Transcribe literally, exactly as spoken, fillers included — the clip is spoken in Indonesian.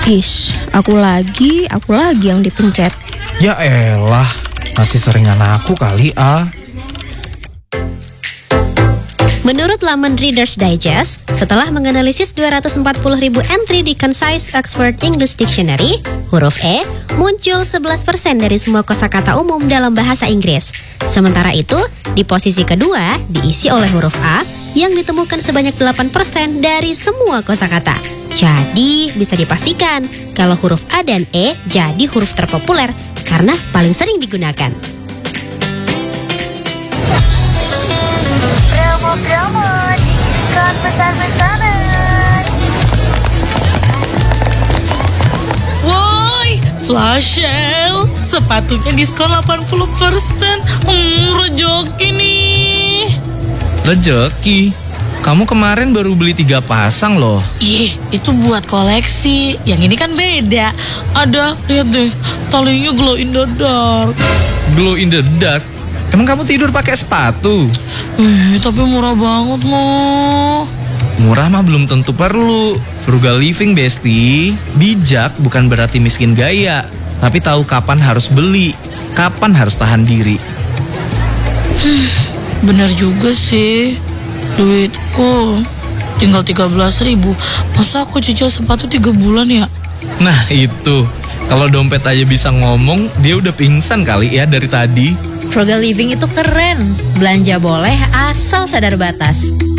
Is, aku lagi, aku lagi yang dipencet. Ya elah, masih seringan aku kali ah. Menurut laman Reader's Digest, setelah menganalisis dua ratus empat puluh ribu entry di Concise Oxford English Dictionary, huruf E muncul sebelas persen dari semua kosakata umum dalam bahasa Inggris. Sementara itu, di posisi kedua diisi oleh huruf A yang ditemukan sebanyak delapan persen dari semua kosakata. Jadi, bisa dipastikan kalau huruf A dan E jadi huruf terpopuler karena paling sering digunakan. Promo-promo diskon besar-besaran. Woi, flash sale, sepatunya diskon delapan puluh persen. Hmm, rezeki nih. Rejeki? Kamu kemarin baru beli tiga pasang loh. Ih, itu buat koleksi. Yang ini kan beda. Ada, lihat deh, talinya glow in the dark. Glow in the dark? Emang kamu tidur pakai sepatu? Eh, tapi murah banget loh. Murah mah belum tentu perlu. Frugal living, Besti. Bijak bukan berarti miskin gaya, tapi tahu kapan harus beli, kapan harus tahan diri. Hmm, bener juga sih. Duitku tinggal tiga belas ribu. Masa aku cicil sepatu tiga bulan ya? Nah itu, kalau dompet aja bisa ngomong, dia udah pingsan kali ya dari tadi. Frugal living itu keren. Belanja boleh asal sadar batas.